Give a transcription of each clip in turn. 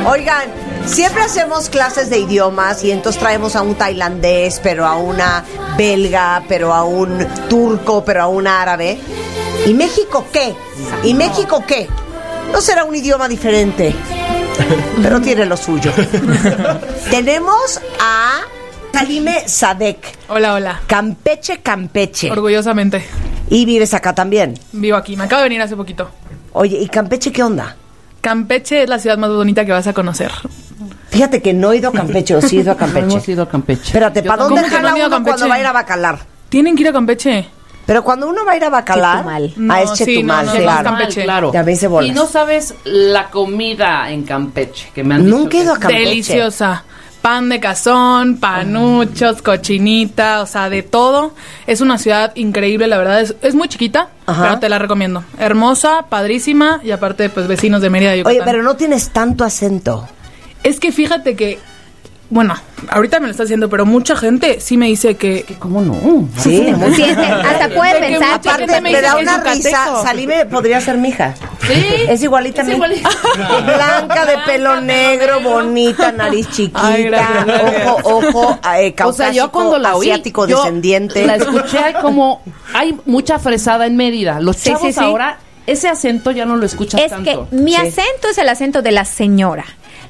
Oigan, siempre hacemos clases de idiomas y entonces traemos a un tailandés, pero a una belga, pero a un turco, pero a un árabe. ¿Y México qué? ¿Y México qué? No será un idioma diferente, pero tiene lo suyo. Tenemos a Salime Sadek. Hola, hola. Campeche, Campeche. Orgullosamente. ¿Y vives acá también? Vivo aquí, me acabo de venir hace poquito. Oye, ¿y Campeche qué onda? Campeche es la ciudad más bonita que vas a conocer. Fíjate que no he ido a Campeche, o sí he ido a Campeche. No hemos ido a Campeche. Espérate, ¿para dónde jala no he ido a uno Campeche? cuando va a ir a Bacalar? Tienen que ir a Campeche. Pero cuando uno va a ir a Bacalar, Chetumal. es Chetumal, no, claro. Campeche. Claro. Ya me hice bolas. Y no sabes la comida en Campeche, que me han dicho. Nunca he ido a Campeche. Deliciosa. Pan de cazón, panuchos, cochinita, o sea, de todo. Es una ciudad increíble, la verdad. Es muy chiquita, pero te la recomiendo. Hermosa, padrísima y aparte, pues, vecinos de Mérida, Yucatán. Oye, pero no tienes tanto acento. Es que fíjate que, bueno, ahorita me lo está diciendo, pero mucha gente sí me dice que... ¿Cómo no? Sí, muy Sí, hasta puede De que pensar mucha que gente me me da dice una que es risa. yucateco. Salime podría ser mi hija. Sí. Es igualita a mí. Blanca, de pelo negro, bonita, nariz chiquita, Ay, gracias, gracias. ojo, caucásico, O sea, yo cuando la oí, asiático yo descendiente. la escuché como hay mucha fresada en Mérida. Los Sí, chavos sí, sí. ahora ese acento ya no lo escuchas es tanto. que mi acento es el acento de la señora.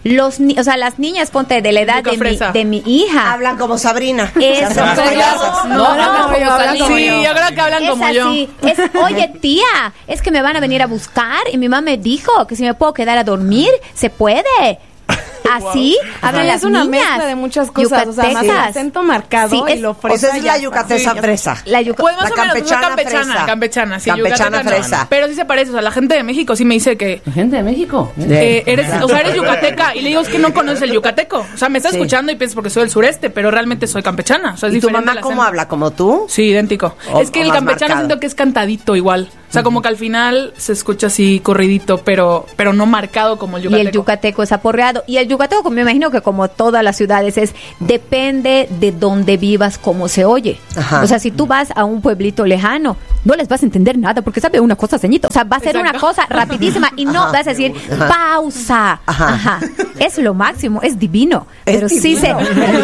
O sea, las niñas, ponte, de la edad Yuca fresa. de mi hija. Hablan como Sabrina. Eso. Se hacen payasas. No, hablan como Salime. Sí, yo creo que hablan Es como así. Es, oye, tía, es que me van a venir a buscar y mi mamá me dijo que si me puedo quedar a dormir, se puede. Así hablan las es una niñas. mezcla de muchas cosas, o sea, más el yucatecas. acento marcado Sí, y lo O fresa. sea, es la yucateca fresa. Pues más La o menos, campechana campechana, fresa. campechana, sí, Campechana yucateca no. fresa. Pero sí se parece, o sea, la gente de México sí me dice que La gente de México. eres yucateca, y le digo, es que no conoces el yucateco. O sea, me está escuchando y piensas porque soy del sureste, pero realmente soy campechana. O sea, es ¿Y tu diferente mamá el cómo acento. habla? ¿Como tú? Sí, idéntico. Es que o el más campechano marcado. siento que es cantadito igual. O sea, como que al final se escucha así corridito, pero no marcado como el Y yucateco. el yucateco es aporreado. Y el yucateco, me imagino que como todas las ciudades, depende de dónde vivas, cómo se oye. Ajá. O sea, si tú vas a un pueblito lejano, no les vas a entender nada porque sabe una cosa ceñito. O sea, va a ser una Exacto. cosa rapidísima y no vas a decir pausa. Ajá. Es lo máximo, es divino. Es Pero sí divino.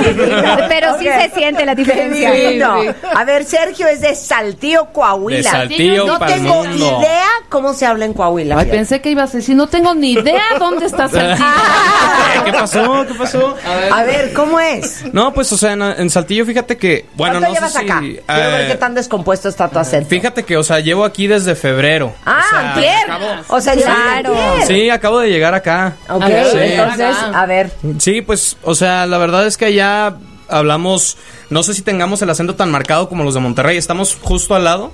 pero sí Ok. se siente la diferencia. Divino. Sí. A ver, Sergio es de Saltillo, Coahuila. De Saltillo No pa'l tengo mundo. idea cómo se habla en Coahuila. Ay, fíjate. pensé que ibas a decir, no tengo ni idea dónde está Saltillo. ¿Qué pasó? ¿Qué pasó? A ver, ¿cómo es? No, pues, o sea, en Saltillo, fíjate que... Bueno, ¿Cuánto no llevas sé si... acá? Quiero ver qué tan descompuesto está tu acento. Fíjate que, o sea, llevo aquí desde febrero. Ah, o sea, antier. O sea, Claro. antier. Sí, acabo de llegar acá. Ok, Sí. entonces, a ver. Sí, pues, o sea, la verdad es que allá hablamos... No sé si tengamos el acento tan marcado como los de Monterrey. Estamos justo al lado.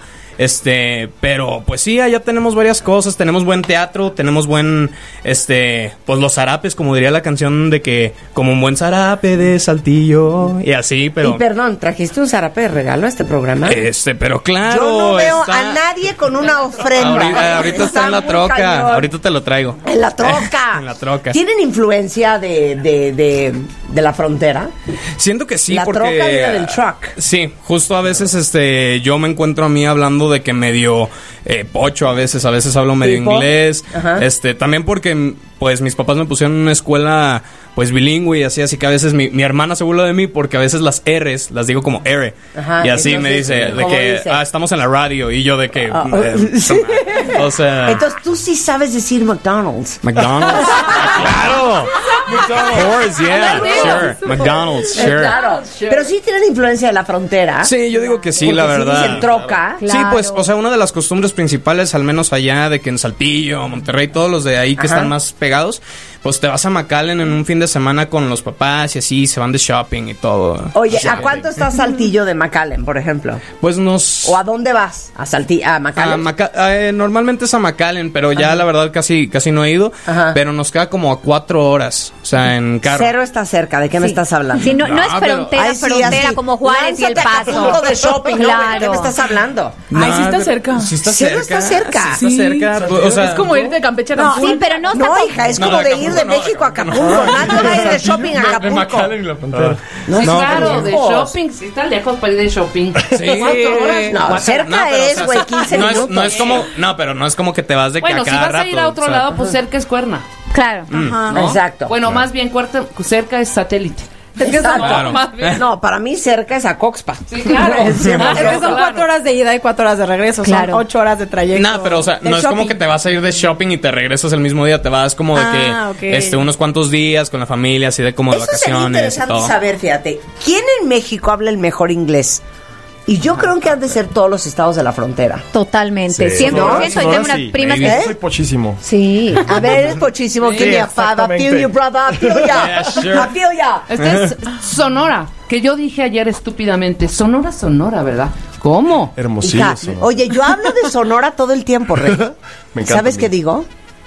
Pero pues sí, allá tenemos varias cosas, tenemos buen teatro, tenemos buen, pues los zarapes, como diría la canción de que, como un buen zarape de Saltillo, y así, pero... Y perdón, ¿trajiste un zarape de regalo a este programa? pero claro. Yo no veo está- a nadie con una ofrenda. Ahorita está en la muy troca, cañón. ahorita te lo traigo. En la troca. En la troca. ¿Tienen influencia de la frontera? Siento que sí, La porque... troca viene del truck. Sí, justo a veces yo me encuentro a mí hablando de que medio pocho a veces hablo medio ¿Tipo? inglés. Ajá. También porque pues mis papás me pusieron en una escuela pues bilingüe y así que a veces mi hermana se burla de mí porque a veces las R's las digo como R. Ajá, Y así me entonces, dice de ¿cómo que dice? estamos en la radio y yo de que Sí. o sea, Entonces tú sí sabes decir McDonald's. McDonald's. Claro. Of course, yeah, sure. McDonald's, sure. Claro. Pero sí tienen influencia de la frontera. Sí, yo digo que sí, Porque la si verdad. dicen troca. Sí, pues, o sea, una de las costumbres principales, al menos allá, de que en Saltillo, Monterrey, todos los de ahí que Ajá. están más pegados, pues te vas a McAllen en un fin de semana con los papás y así, se van de shopping y todo. Oye, Sí. ¿a cuánto está Saltillo de McAllen, por ejemplo? Pues nos... ¿O a dónde vas? ¿A Saltillo? ¿A McAllen? Normalmente es a McAllen, pero ya la verdad casi no he ido. Ajá. Pero nos queda como a 4 horas, o sea, en carro. Cero está cerca. ¿De qué me estás hablando? Sí, no es No, pero- frontera, Ay, sí, frontera así. como Juárez y El Lánzate a Paso. Acapulco de shopping, ¿no? ¿De qué Claro. me estás hablando? Ay, sí está cerca. Sí está Cero cerca. está cerca. Sí está cerca. O sea, es como irte de Campeche a Cancún. Sí, pero no está No, tan- hija, es No, como de de ir Acapulco de no, México a Acapulco. Nadie va a ir de shopping a Acapulco. No, Sí, no, claro, pero- de shopping, sí está lejos para ir de shopping. Sí. 4 horas. No, 4 cerca No, pero, es, o sea, güey, 15 no minutos. no es como, no, pero no es como que te vas de que Bueno, a si cada vas a ir rato, a otro o sea, lado, pues cerca es Cuerna. Claro. ¿no? Exacto. Bueno, más bien cerca es satélite. Es que son, Exacto. Más bien. No, para mí cerca es Acoxpa. Sí, claro. es que son 4 horas de ida y 4 horas de regreso. Claro. Son 8 horas de trayecto. Nah, pero o sea, de no es como shopping. que te vas a ir de shopping y te regresas el mismo día, te vas como de que ok. unos cuantos días con la familia, así de como de Eso sería vacaciones y interesante todo. saber, fíjate. ¿Quién en México habla el mejor inglés? Y yo creo que han de ser todos los estados de la frontera. Totalmente. Sí. 100%. Sonora, Yo tengo Sonora, unas sí. primas Maybe. que... Soy pochísimo. Sí. A ver, eres pochísimo. Sí, Give me a five. I exactamente. feel you, brother. I feel ya. Yeah, sure. I feel ya. Este es Sonora, que yo dije ayer estúpidamente. Sonora, ¿verdad? ¿Cómo? Hermosillo. Hija, Sonora. oye, yo hablo de Sonora todo el tiempo, Rey. Me encanta ¿Sabes a mí. qué digo?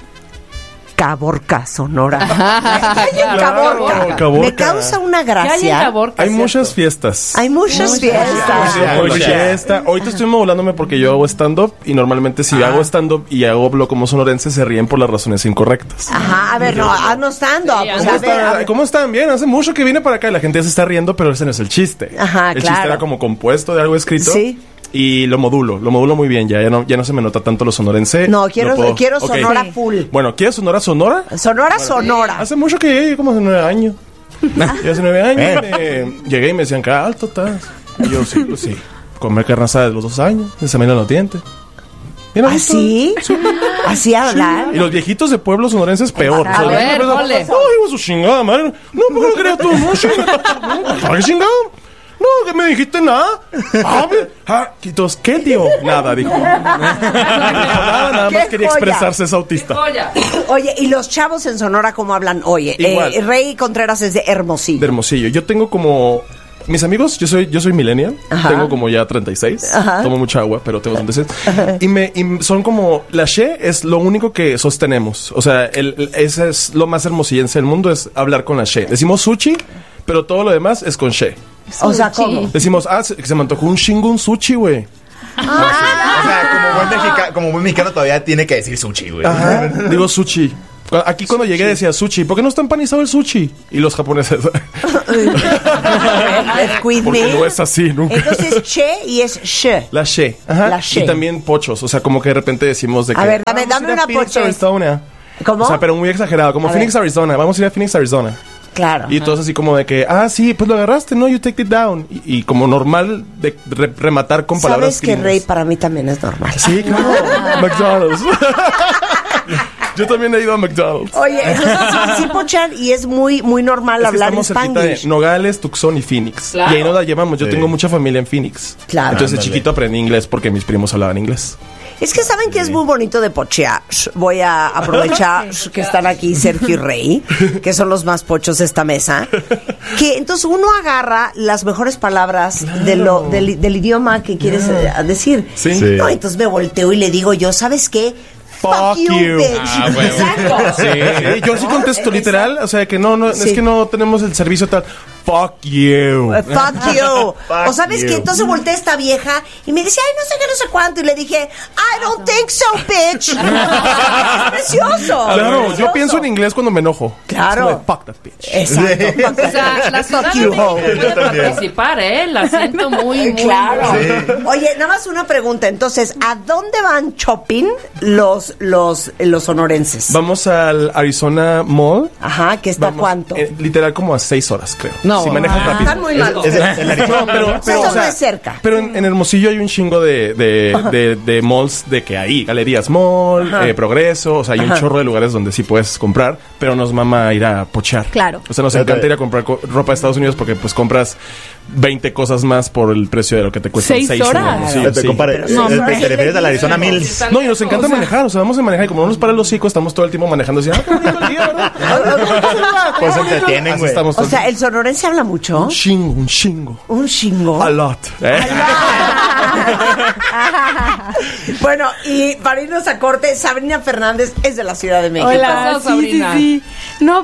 Caborca, Sonora. ¿Qué hay en Claro, Caborca? Caborca. Me causa una ¿Qué hay en gracia. Caborca? Hay cierto? muchas fiestas. Hay muchas fiestas. Mucha fiesta. Ahorita estoy modulándome porque yo hago stand-up y normalmente si hago stand-up y hablo como sonorense se ríen por las razones incorrectas. Ajá, a ver, no, haznos stand-up. Sí, Pues, ¿Cómo, a ver, a están? ver. ¿Cómo están? Bien, hace mucho que vine para acá y la gente ya se está riendo, pero ese no es el chiste. Ajá, el claro. chiste era como compuesto de algo escrito. Sí. Y lo modulo muy bien. Ya no se me nota tanto lo sonorense. No, quiero Ok. Sonora full. Bueno, ¿quieres Sonora? Sonora. Hace mucho que llegué, como hace 9 años. Y hace 9 años llegué y me decían, qué alto estás. Y yo, sí, pues sí. Comer carne asada de los 2 años, examinar los dientes. Bien a gusto. ¿Así? ¿Así hablar? Y los viejitos de pueblos sonorenses peor. A ver, ole. Ay, hijo de su chingada madre. No, ¿por qué no creas tú? No, chingada. ¿Qué chingado? No, que me dijiste nada. Quitos, ¿qué, tío? Nada, dijo. Nada ¡Qué más quería joya! expresarse ese autista. Joya. Oye, ¿y los chavos en Sonora cómo hablan? Oye, Igual. Rey Contreras es de Hermosillo. De Hermosillo. Yo tengo como... Mis amigos, yo soy millennial. Ajá. Tengo como ya 36. Ajá. Tomo mucha agua, pero tengo 36. Y son como... La she es lo único que sostenemos. O sea, ese es lo más hermosillense del mundo, es hablar con la she. Decimos sushi, pero todo lo demás es con she. O sea, ¿cómo? Decimos, se me antojó un shingun sushi, güey. O sea, como buen mexicano todavía tiene que decir sushi, güey. Ajá. Digo sushi. Aquí cuando llegué decía sushi. ¿Por qué no está empanizado el sushi? Y los japoneses. With Porque me. no es así nunca. Entonces, che y es she. La she. Ajá. La she. Y también pochos. O sea, como que de repente decimos de que... A ver, dame vamos a ir a una Phoenix, poche. Arizona. ¿Cómo? O sea, pero muy exagerado. Como A Phoenix, ver. Arizona. Vamos a ir a Phoenix, Arizona. Claro. Y todos así como de que... sí, pues lo agarraste. No, you take it down. Y como normal de rematar con palabras ¿Sabes que gringas. Rey para mí también es normal? Sí, claro. McDonald's. Yo también he ido a McDonald's. Oye, entonces sí pochan y es muy, muy normal Es que hablar en estamos cerquita de Spanglish. Nogales, Tucson y Phoenix. Claro. Y ahí nos la llevamos. Yo Sí. tengo mucha familia en Phoenix. Claro. Entonces de Ándale. chiquito aprendí inglés porque mis primos hablaban inglés. Es que saben que es muy bonito de pochear. Voy a aprovechar que están aquí Sergio y Rey, que son los más pochos de esta mesa. Que entonces uno agarra las mejores palabras del idioma que quieres decir. Sí. Sí. No, entonces me volteo y le digo yo, ¿sabes qué? Fuck you. bitch. Ah, huevo. Exacto. Sí, yo sí contesto literal, o sea que no, Sí. es que no tenemos el servicio tal. Fuck you. Fuck you. Fuck O sabes you. que entonces volteé a esta vieja y me dice, ay, no sé qué, no sé cuánto. Y le dije, I don't think so, bitch. Es precioso. Claro, precioso. yo pienso en inglés cuando me enojo. Claro. Es como de, fuck that bitch. Exacto. O sea, la Ciudad de you, México ho. puede participar, ¿eh? La siento muy Claro. Sí. Oye, nada más una pregunta. Entonces, ¿a dónde van shopping los sonorenses? Vamos al Arizona Mall. Ajá, que está Vamos, cuánto. literal como a 6 horas, creo. No. Si manejas rápido. Están muy malos. Es el Arizona. No, pero Eso o no sea, es cerca. Pero en Hermosillo hay un chingo de malls de que hay Galerías Mall, Ajá. Progreso, o sea, hay un Ajá. chorro de lugares donde sí puedes comprar, pero nos mama ir a pochar. Claro. O sea, nos encanta ir a comprar ropa de Estados Unidos porque pues compras 20 cosas más por el precio de lo que te cuesta 6 horas. Te compare- No, te hombre. refieres a la Arizona Mills. No, y nos encanta manejar, o sea, vamos a manejar y como no nos para el hocico, estamos todo el tiempo manejando así, qué bonito el día, ¿verdad? Pues se entretienen, Así güey. estamos O todo sea, ¿el sonorense habla mucho? un chingo. Un chingo. A lot. Bueno, y para irnos a corte, Sabrina Fernández es de la Ciudad de México. Hola, pasó, sí, Sabrina? sí. No, pues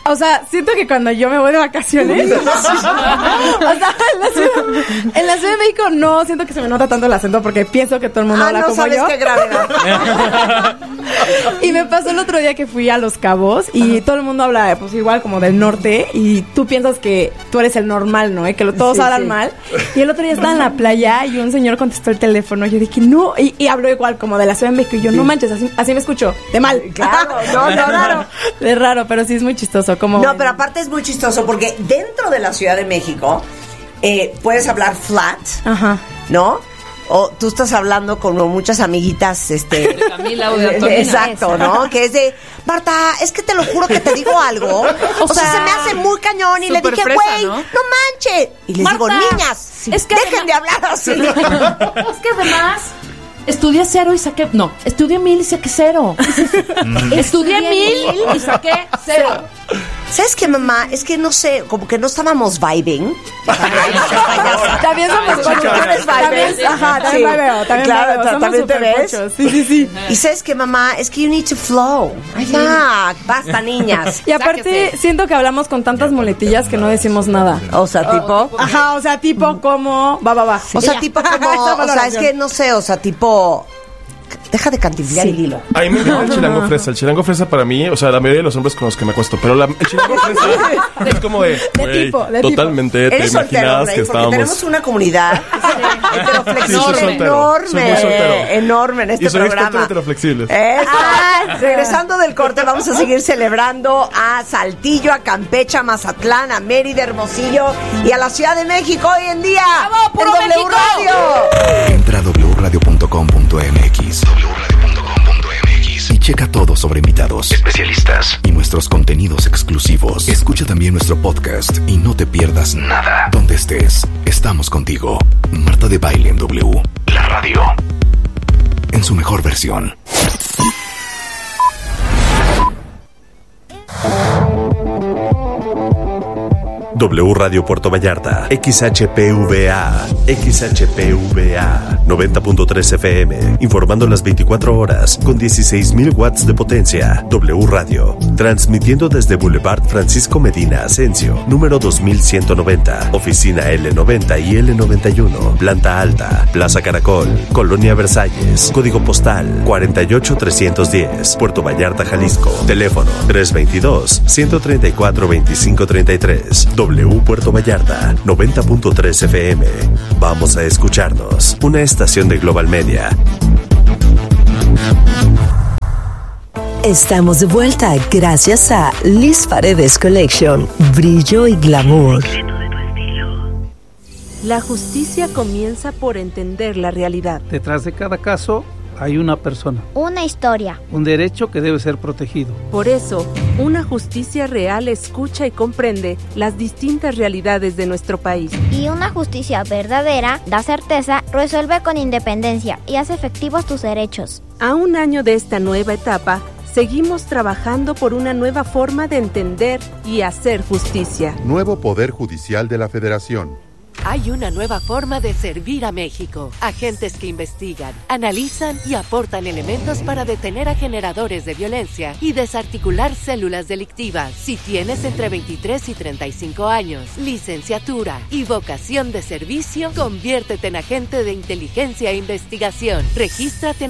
O sea, siento que cuando yo me voy de vacaciones, o sea, en la Ciudad de México no siento que se me nota tanto el acento porque pienso que todo el mundo habla no como sabes yo. qué gravedad. Y me pasó el otro día que fui a Los Cabos y todo el mundo habla pues igual como del norte y tú piensas que tú eres el normal, ¿no? Y que todos hablan mal. Y el otro día estaba en la playa y un señor contestó el teléfono. Yo dije, no, y habló igual como de la Ciudad de México y yo, no manches, así me escucho, de mal. Claro, de raro, pero sí es muy chistoso. Como No, pero aparte es muy chistoso porque dentro de la Ciudad de México puedes hablar flat, Ajá. ¿no? O tú estás hablando con muchas amiguitas, De Camila o de Antonina. exacto, ¿no? Que es de, Marta, es que te lo juro que te digo algo. O sea, se me hace muy cañón y le súper dije, fresa, güey, ¿no? no manches. Y les digo, Marta, niñas, es que dejen de hablar así. Es que además estudié 0 y saqué... No, estudié 1000 y saqué 0. Estudié 1000 y saqué 0. ¿Sabes qué, mamá? Es que no sé, como que no estábamos vibing. También somos conductores vibes. Ajá, también vibeo. Claro, Somos ¿también te ves? superpochos. Sí. Y sabes que, mamá, es que you need to flow. Ya, basta, niñas. Y aparte, siento que hablamos con tantas muletillas que no decimos nada. O sea, tipo. Ajá, o sea, tipo como... Va. O sea, tipo como. Esa O sea, es que no sé, o sea, tipo. Deja de cantinflar y dilo. A mí me encanta el chilango fresa. El chilango fresa para mí, o sea, la mayoría de los hombres con los que me acuesto, pero el chilango fresa es como de güey, totalmente te Eres soltero, imaginas Rey, que porque estábamos... tenemos una comunidad heteroflexible Sí, soy soltero. Soy muy soltero. enorme en este Y soy experto en programa. heteroflexibles. Regresando del corte, vamos a seguir celebrando a Saltillo, a Campeche, a Mazatlán, a Mérida, Hermosillo y a la Ciudad de México hoy en día. ¡Vamos, puro en W México! Radio. Entra a wradio.com.mx y checa todo sobre invitados, especialistas y nuestros contenidos exclusivos. Escucha también nuestro podcast y no te pierdas nada. Donde estés, estamos contigo. Marta de Baile en W, la radio, en su mejor versión. W Radio Puerto Vallarta, XHPVA, 90.3 FM, informando las 24 horas con 16,000 watts de potencia. W Radio, transmitiendo desde Boulevard Francisco Medina Asensio, número 2190, oficina L90 y L91, planta alta, Plaza Caracol, Colonia Versalles, código postal 48310, Puerto Vallarta, Jalisco, teléfono 322-134-2533. W Puerto Vallarta, 90.3 FM. Vamos a escucharnos. Una estación de Global Media. Estamos de vuelta gracias a Liz Paredes Collection. Brillo y glamour. La justicia comienza por entender la realidad. Detrás de cada caso hay una persona. Una historia. Un derecho que debe ser protegido. Por eso, una justicia real escucha y comprende las distintas realidades de nuestro país. Y una justicia verdadera da certeza, resuelve con independencia y hace efectivos tus derechos. A un año de esta nueva etapa, seguimos trabajando por una nueva forma de entender y hacer justicia. Nuevo Poder Judicial de la Federación. Hay una nueva forma de servir a México. Agentes que investigan, analizan y aportan elementos para detener a generadores de violencia y desarticular células delictivas. Si tienes entre 23 y 35 años, licenciatura y vocación de servicio, conviértete en agente de inteligencia e investigación. Regístrate en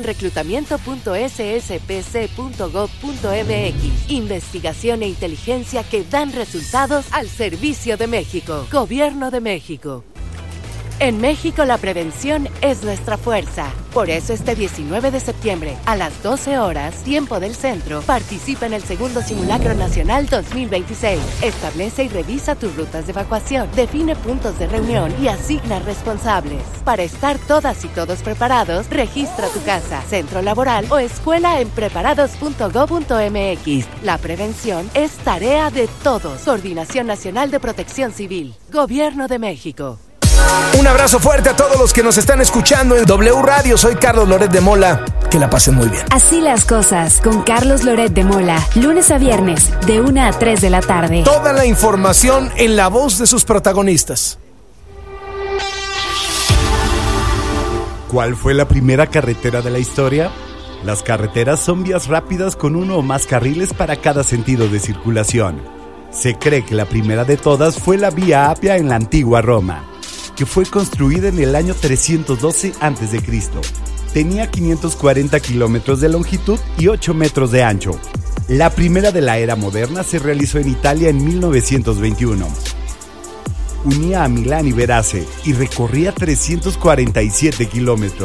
reclutamiento.sspc.gov.mx. Investigación e inteligencia que dan resultados al servicio de México. Gobierno de México. En México la prevención es nuestra fuerza. Por eso este 19 de septiembre, a las 12 horas, tiempo del centro, participa en el segundo Simulacro Nacional 2026. Establece y revisa tus rutas de evacuación, define puntos de reunión y asigna responsables. Para estar todas y todos preparados, registra tu casa, centro laboral o escuela en preparados.gov.mx. La prevención es tarea de todos. Coordinación Nacional de Protección Civil. Gobierno de México. Un abrazo fuerte a todos los que nos están escuchando en W Radio. Soy Carlos Loret de Mola. Que la pasen muy bien. Así las cosas con Carlos Loret de Mola. Lunes a viernes, de 1 a 3 de la tarde. Toda la información en la voz de sus protagonistas. ¿Cuál fue la primera carretera de la historia? Las carreteras son vías rápidas con uno o más carriles para cada sentido de circulación. Se cree que la primera de todas fue la Vía Apia en la antigua Roma, que fue construida en el año 312 a.C. Tenía 540 kilómetros de longitud y 8 metros de ancho. La primera de la era moderna se realizó en Italia en 1921. Unía a Milán y Verace y recorría 347 kilómetros.